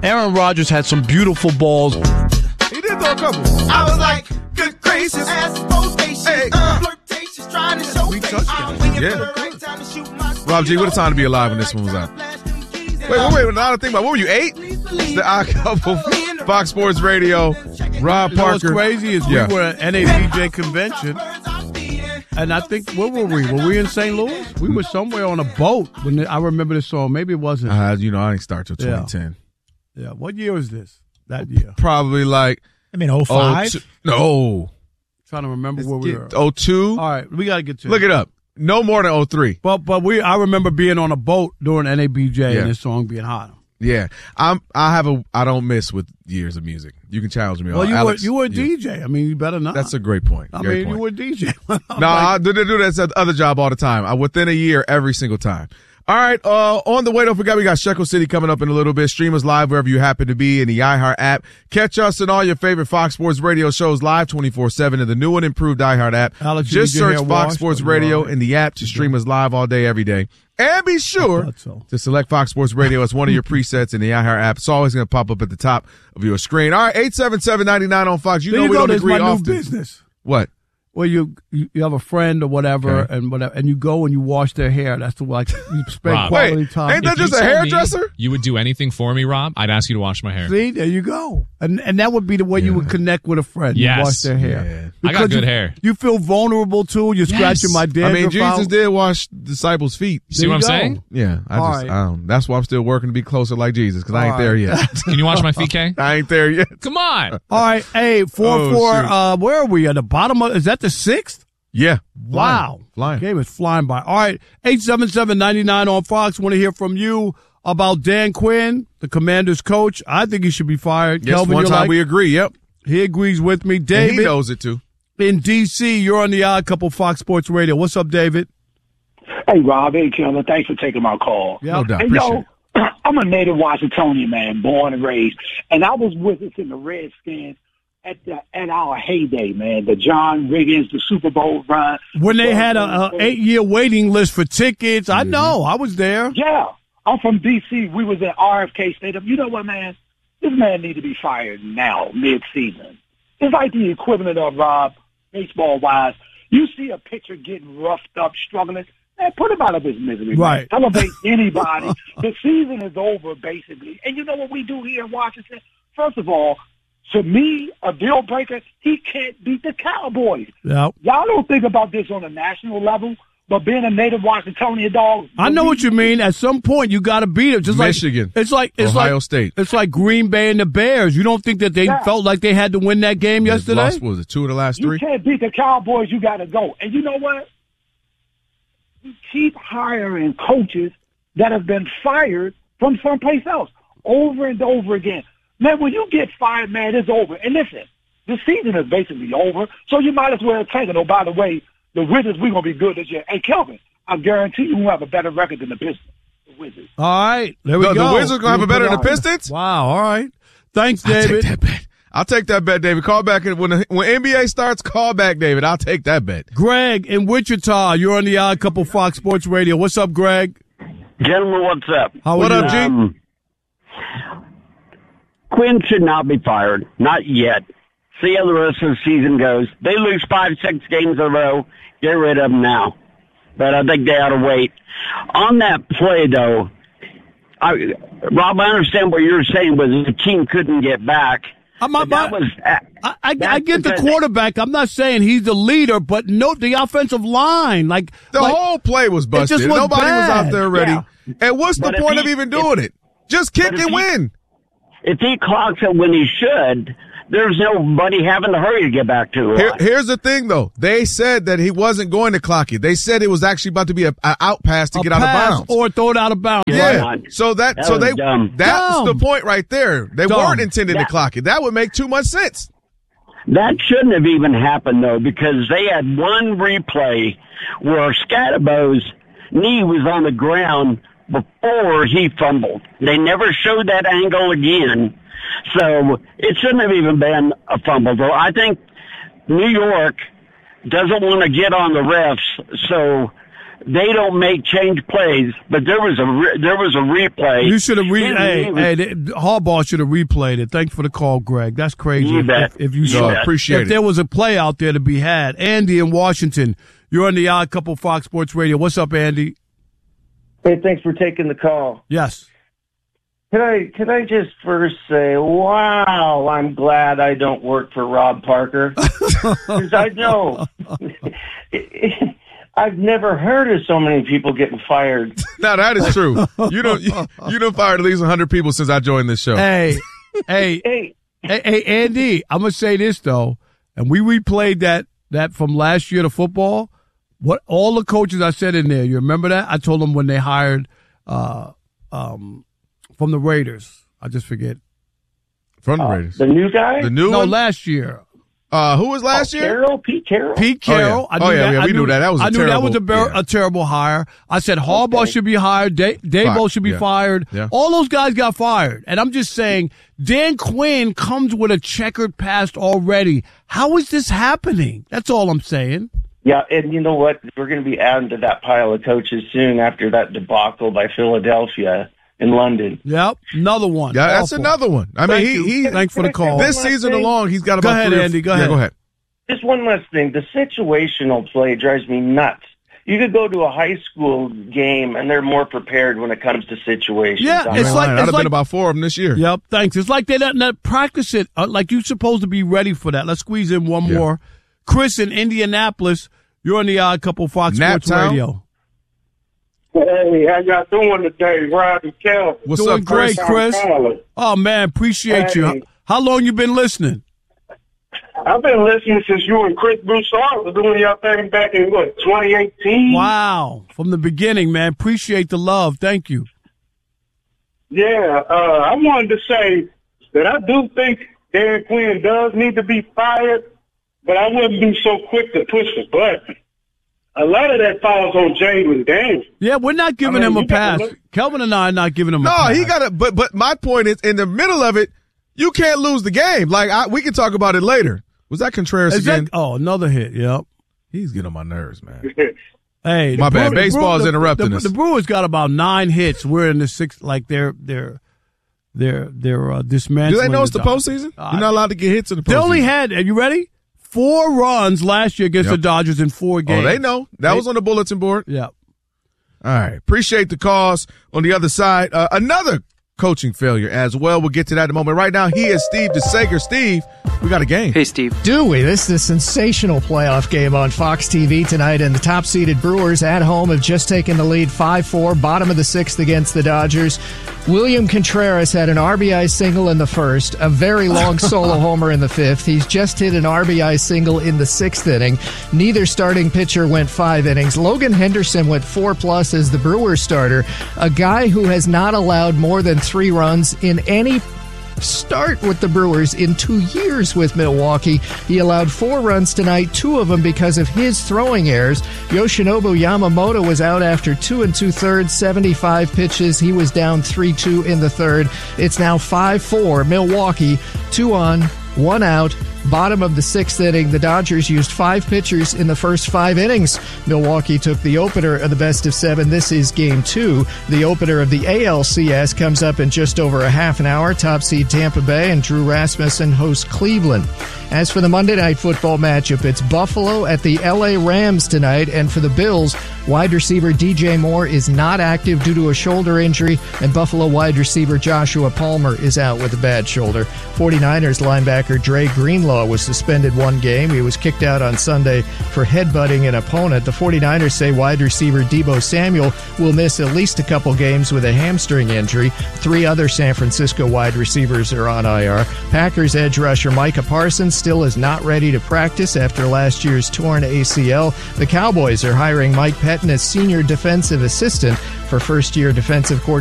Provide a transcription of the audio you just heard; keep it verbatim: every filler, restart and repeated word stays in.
Aaron Rodgers had some beautiful balls. He did throw a couple. I was like, good gracious, ass bodacious, hey. uh, flirtatious, trying to show face. I'm waiting yeah. for the right time to shoot my Rob G, what a time to be alive when this one was out. Wait, wait, wait. Now I think about, what were you, eight? It's the Odd Couple, Fox Sports Radio, Rob You know Parker. what's crazy is yeah. we were at N A B J convention, and I think, where were we? Were we in Saint Louis? We were somewhere on a boat when the, I remember this song. Maybe it wasn't. Uh, you know, I didn't start till twenty ten. Yeah. yeah. What year was this? That year? Probably like I mean, oh five? No. Trying to remember where we were. oh two All right, we got to get to Look it. it up. No more than oh three. But but we I remember being on a boat during N A B J Yeah. and this song being hot. Yeah. I'm, I have a, I don't miss with years of music. You can challenge me. Well, on you Alex, were you were a D J. I mean, you better not. That's a great point. I Great mean, point. you were a D J. No, I do, do that other job all the time. I, within a year, every single time. All right, uh, on the way, don't forget we got Shekel City coming up in a little bit. Stream us live wherever you happen to be in the iHeart app. Catch us in all your favorite Fox Sports Radio shows live twenty-four seven in the new and improved iHeart app. Alex, Just you get your search hair Fox washed, Sports or Radio no? in the app to stream us live all day, every day. And be sure thought so. to select Fox Sports Radio as one of your presets in the iHeart app. It's always going to pop up at the top of your screen. All right, eight seven seven, nine nine on Fox. You There know you we go. don't There's agree my often. new business. What? Well, you you have a friend or whatever, Okay. and whatever, and you go and you wash their hair. That's the like you spend Rob. quality Wait, time. ain't that If you just a told me hairdresser? You would do anything for me, Rob. I'd ask you to wash my hair. See, there you go, and and that would be the way you would connect with a friend. You Yes. wash their hair. Yeah. I got Because good you, hair. You feel vulnerable too. You're scratching my I dandruff mean, Jesus out. did wash disciples' feet. You see what I'm you go. saying? Yeah, I All just, right. I don't. That's why I'm still working to be closer like Jesus, because I ain't All there right. yet. Can you wash my feet, Kay? I ain't there yet. Come on. All right, hey, four Oh, four. shoot. Uh, where are we at the bottom? Of, is that the sixth? Yeah. Wow, Flying. game is flying by. All right, eight seven seven ninety nine on Fox. Want to hear from you about Dan Quinn, the Commanders coach. I think he should be fired. Yes, Kelvin, one you're time like, we agree. Yep. he agrees with me. And David he knows it too. in D C. You're on the Odd Couple Fox Sports Radio. What's up, David? Hey, Rob. Hey, Killer. Thanks for taking my call. Yep. No doubt. Hey, Appreciate yo, it. I'm a native Washingtonian, man, born and raised. And I was with us in the Redskins at the, at our heyday, man. The John Riggins, the Super Bowl run. When they had a, a eight year waiting list for tickets, I know I was there. Yeah. I'm from D C. We was at R F K Stadium. You know what, man? This man need to be fired now, mid-season. It's like the equivalent of, Rob, baseball-wise. You see a pitcher getting roughed up, struggling. Man, put him out of his misery. Right. Man. Elevate anybody. The season is over, basically. And you know what we do here in Washington? First of all, to me, a deal breaker, he can't beat the Cowboys. Yep. Y'all don't think about this on a national level, but being a native Washingtonian dog. I know what you mean. At some point, you got to beat it. Just Michigan, like it's like it's Ohio like, State. It's like Green Bay and the Bears. You don't think that they Yeah. felt like they had to win that game They've yesterday? Lost, what was it, two of the last You three? can't beat the Cowboys. You got to go. And you know what? You keep hiring coaches that have been fired from someplace else over and over again. Man, when you get fired, man, it's over. And listen, the season is basically over, so you might as well take it. Oh, by the way, the Wizards, we're going to be good this year. Hey, Kelvin, I guarantee you we'll have a better record than the Pistons. The Wizards. All right, there we The, go. the Wizards gonna have a better than the Wow. Pistons? Wow. All right. Thanks, I'll David. take that bet. I'll take that bet, David. Call back when the, when N B A starts. Call back, David. I'll take that bet. Greg in Wichita. You're on the Odd Couple Fox Sports Radio. What's up, Greg? Gentlemen, what's up? How are What you? up, G? Um, Quinn should not be fired. Not yet. See how the rest of the season goes. They lose five, six games in a row. Get rid of them now. But I think they ought to wait. On that play, though, I, Rob, I understand what you're saying, but the team couldn't get back. I'm But not, that was, uh, I, I, that's I get the because- quarterback. I'm not saying he's the leader, but note the offensive line. Like The like, whole play was busted. just was Nobody was out bad. there ready. Yeah. And what's But the if point he- of even doing it? Just kick but if and he- win. if he clocks it when he should, there's nobody having to hurry to get back to the Here, line. here's the thing, though. They said that he wasn't going to clock it. They said it was actually about to be a, a out pass to a get out of pass bounds. or throw it out of bounds. Yeah. Right. So that, That so was they dumb. that's Dumb. the point right there. They Dumb. weren't intended to That- clock it. That would make too much sense. That shouldn't have even happened, though, because they had one replay where Scatterbo's knee was on the ground before he fumbled. They never showed that angle again. So it shouldn't have even been a fumble, though. I think New York doesn't want to get on the refs, so they don't make change plays, but there was a re- there was a replay. You should have re- He- hey, he was- hey, the- Harbaugh should have replayed it. Thanks for the call, Greg. That's crazy. You if, bet. if, if you You saw bet. it. Appreciate if it. there was a play out there to be had. Andy in Washington, you're on the Odd Couple Fox Sports Radio. What's up, Andy? Hey, thanks for taking the call. Yes. Can I can I just first say, wow, I'm glad I don't work for Rob Parker. Because I know I've never heard of so many people getting fired. Now that is true. You don't you, you done fired at least one hundred people since I joined this show. Hey, hey, Hey, hey, hey, Andy, I'm going to say this, though, and we replayed that, that from last year to football. What all the coaches I said in there, you remember that? I told them when they hired uh, um, from the Raiders. I just forget. From the Raiders. the new guy? The new No, one? last year. Uh, who was last oh, year? Carroll? Pete Carroll? Pete Carroll. Oh, yeah. I knew Oh, yeah, that. yeah, I we knew that. That was a I knew that was a, terrible- ber- yeah. a terrible hire. I said Harbaugh Okay. should be hired. Da- Daboll Fine. should be Yeah. fired. Yeah. All those guys got fired. And I'm just saying, Dan Quinn comes with a checkered past already. How is this happening? That's all I'm saying. Yeah, and you know what? We're going to be adding to that pile of coaches soon after that debacle by Philadelphia in London. Yep, another one. Yeah, that's Awful. another one. I mean, Thank he, you. he Thanks for the call. this One last season thing. alone, he's got Go about ahead, three or- Andy, go yeah, ahead. go ahead. Just one last thing. The situational play drives me nuts. You could go to a high school game and they're more prepared when it comes to situations. Yeah, I'm it's Man, like- I'd it's have like- been about four of them this year. Yep, thanks. It's like they don't not practice it. Uh, like you're supposed to be ready for that. Let's squeeze in one Yeah. more. Chris in Indianapolis, you're on the Odd Couple Fox Sports Naptown? Radio. Hey, how y'all doing today, Rob and Kel? What's Doing up, Chris? great, Chris. Oh, man, appreciate you. How, Hey. how long you been listening? I've been listening since you and Chris Broussard was doing your thing back in, what, twenty eighteen? Wow. From the beginning, man. Appreciate the love. Thank you. Yeah, uh, I wanted to say that I do think Dan Quinn does need to be fired, but I wouldn't be so quick to push the button. A lot of that falls on Jaden Daniels. Yeah, we're not giving I mean, him a you gotta pass. look- Kelvin and I are not giving him a No, pass. he got to. But but my point is, in the middle of it, you can't lose the game. Like I, we can talk about it later. Was that Contreras Is again? that, oh, another hit. Yep. He's getting on my nerves, man. Hey, My the bad. Brew- Baseball is the- interrupting the, us. The Brewers got about nine hits. We're in the sixth. Like they're they're they're they're uh, dismantling. Do they know it's the Dodgers. postseason? Uh, You're not allowed to get hits in the postseason. They only had. Are you ready? Four runs last year against Yep. the Dodgers in four Oh, games. they know. That They- was on the bulletin board. Yeah. All right. Appreciate the calls on the other side. Uh, another coaching failure as well. We'll get to that in a moment. Right now, he is Steve DeSager. Steve, we got a game. Hey, Steve. Do we? This is a sensational playoff game on Fox T V tonight, and the top-seeded Brewers at home have just taken the lead five four, bottom of the sixth against the Dodgers. William Contreras had an R B I single in the first, a very long solo homer in the fifth. He's just hit an R B I single in the sixth inning. Neither starting pitcher went five innings. Logan Henderson went four plus as the Brewers starter, a guy who has not allowed more than three runs in any start with the Brewers in two years with Milwaukee. He allowed four runs tonight, two of them because of his throwing errors. Yoshinobu Yamamoto was out after two and two-thirds, seventy-five pitches. He was down three two in the third. It's now five four, Milwaukee, two on, one out. Bottom of the sixth inning, the Dodgers used five pitchers in the first five innings. Milwaukee took the opener of the best of seven. This is game two. The opener of the A L C S comes up in just over a half an hour. Top seed Tampa Bay and Drew Rasmussen host Cleveland. As for the Monday Night Football matchup, it's Buffalo at the L A Rams tonight. And for the Bills, wide receiver D J Moore is not active due to a shoulder injury, and Buffalo wide receiver Joshua Palmer is out with a bad shoulder. 49ers linebacker Dre Greenlaw was suspended one game. He was kicked out on Sunday for headbutting an opponent. The 49ers say wide receiver Deebo Samuel will miss at least a couple games with a hamstring injury. Three other San Francisco wide receivers are on I R. Packers edge rusher Micah Parsons still is not ready to practice after last year's torn A C L. The Cowboys are hiring Mike Pettin as senior defensive assistant for first-year defensive coordinator